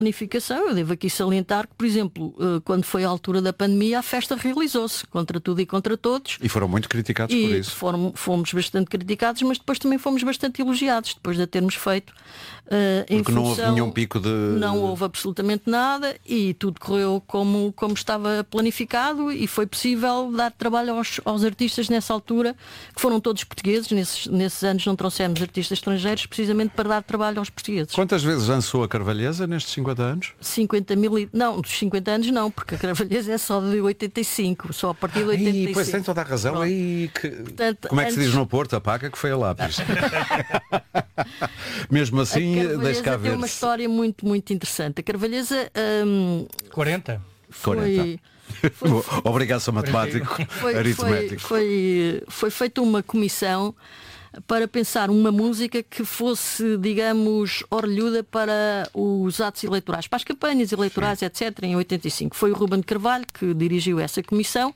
planificação. Eu devo aqui salientar que, por exemplo, quando foi a altura da pandemia, a festa realizou-se contra tudo e contra todos. E foram muito criticados por isso. Fomos bastante criticados, mas depois também fomos bastante elogiados, depois de a termos feito. Porque não houve nenhum pico de... Não houve absolutamente nada e tudo correu como estava planificado e foi possível dar trabalho aos artistas nessa altura, que foram todos portugueses. Nesses anos não trouxemos artistas estrangeiros precisamente para dar trabalho aos portugueses. Quantas vezes dançou a Carvalheza nestes 50 anos? 50 mil não, dos 50 anos não, porque a Carvalheza é só de 85, só a partir de 85. Pois tem toda a razão. Portanto, como é que se diz no Porto? Apaga que foi a lápis. Mesmo assim, deixa cá ver. É uma história muito, muito interessante. A Carvalheza 40. Obrigado, matemático, aritmético. Foi feita uma comissão para pensar uma música que fosse, digamos, orelhuda para os atos eleitorais, para as campanhas eleitorais, etc. Em 85. Foi o Ruben de Carvalho que dirigiu essa comissão.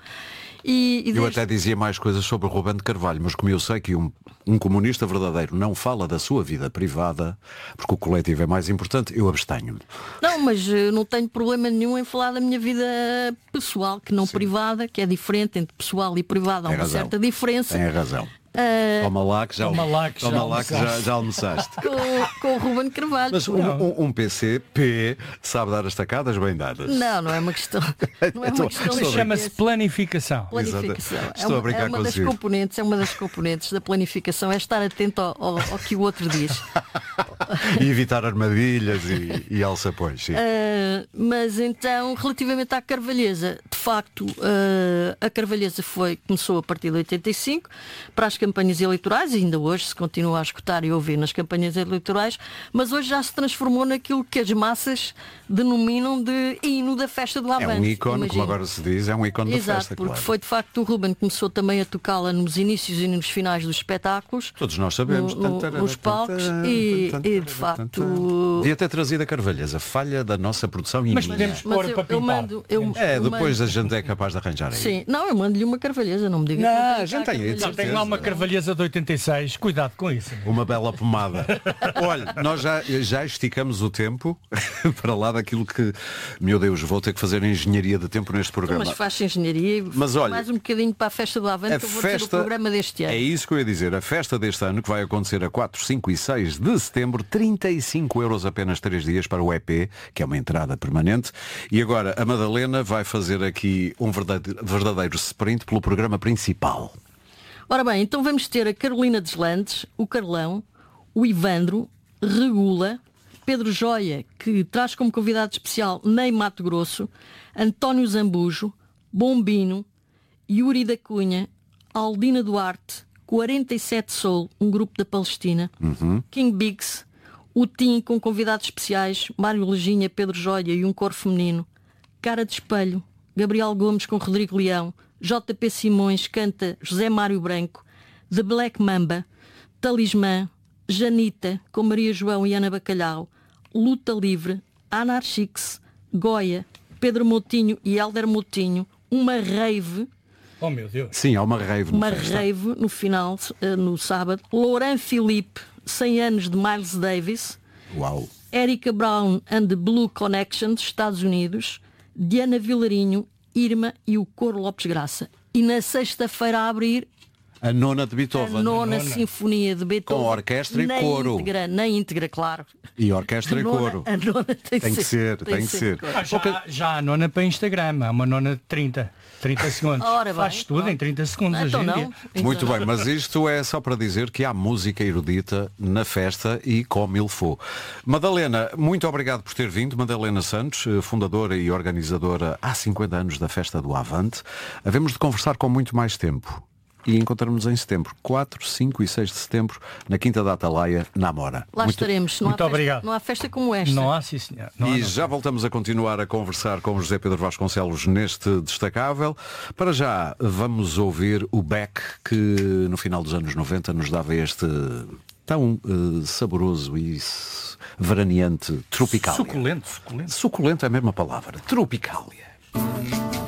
Eu até dizia mais coisas sobre o Ruben de Carvalho, mas como eu sei que um comunista verdadeiro não fala da sua vida privada, porque o coletivo é mais importante, eu abstenho-me. Não, mas não tenho problema nenhum em falar da minha vida pessoal, que não privada, que é diferente entre pessoal e privado, há uma certa diferença. Tem razão. Toma lá que já almoçaste. Com o Ruben Carvalho. Mas um PCP sabe dar as tacadas bem dadas. Não é uma questão. Não é uma questão. Chama-se planificação. Estou a brincar consigo. É uma das componentes da planificação, é estar atento ao que o outro diz. E evitar armadilhas e alçapões. Mas então, relativamente à Carvalheza, de facto, a Carvalheza começou a partir de 85 para as campanhas eleitorais, e ainda hoje se continua a escutar e ouvir nas campanhas eleitorais, mas hoje já se transformou naquilo que as massas denominam de hino da festa do Avante. É um ícone, como agora se diz, é um ícone da festa. Exato, porque claro. foi de facto o Ruben que começou também a tocá-la nos inícios e nos finais dos espetáculos. Todos nós sabemos. Nos palcos e de facto... Devia ter trazido a Carvalheza, falha da nossa produção e mas podemos pôr para pintar. Depois a gente é capaz de arranjar aí. Sim, não, eu mando-lhe uma Carvalheza, não me diga. Não, a gente tem aí. Tem lá uma Carvalheza de 86, cuidado com isso. Uma bela pomada. Olha, nós já esticamos o tempo para lá daquilo que, meu Deus, vou ter que fazer engenharia de tempo neste programa. Mas faz engenharia, mas olha, mais um bocadinho para a festa do Avante, que eu vou dizer o programa deste ano. É isso que eu ia dizer, a festa deste ano, que vai acontecer a 4, 5 e 6 de setembro, 35 euros apenas 3 dias para o EP, que é uma entrada permanente. E agora a Madalena vai fazer aqui um verdadeiro sprint pelo programa principal. Ora bem, então vamos ter a Carolina Deslandes, o Carlão, o Ivandro, Regula, Pedro Joia, que traz como convidado especial Ney Mato Grosso, António Zambujo, Bombino, Yuri da Cunha, Aldina Duarte, 47 Soul, um grupo da Palestina, King Biggs, o Tim com convidados especiais, Mário Leginha, Pedro Joia e um coro feminino, Cara de Espelho, Gabriel Gomes com Rodrigo Leão, JP Simões canta José Mário Branco, The Black Mamba, Talismã, Janita com Maria João e Ana Bacalhau, Luta Livre, Anarchix, Goya, Pedro Moutinho e Hélder Moutinho, uma rave. Oh meu Deus. Sim, há uma rave. Uma rave no final, no sábado. Laurent Philippe, 100 anos de Miles Davis. Uau. Erika Brown and the Blue Connection dos Estados Unidos. Diana Vilarinho, Irma e o Coro Lopes Graça. E na sexta-feira a abrir a nona de Beethoven. A nona Sinfonia de Beethoven. Com orquestra e coro. Na íntegra, claro. E orquestra e coro. A nona tem que ser. Já há a nona para Instagram. Há uma nona de 30 segundos. Faz tudo em 30 segundos hoje em dia. Muito bem, mas isto é só para dizer que há música erudita na festa e como ele for. Madalena, muito obrigado por ter vindo. Madalena Santos, fundadora e organizadora há 50 anos da Festa do Avante. Havemos de conversar com muito mais tempo. E encontramos-nos em setembro, 4, 5 e 6 de setembro, na Quinta da Atalaia, na Amora. Lá estaremos. Muito obrigado. Não há festa como esta. Não há, sim, senhor. Já voltamos a continuar a conversar com o José Pedro Vasconcelos neste Destacável. Para já, vamos ouvir o Beck, que no final dos anos 90 nos dava este tão saboroso e veraneante Tropicália. Suculento. Suculento é a mesma palavra. Tropicália.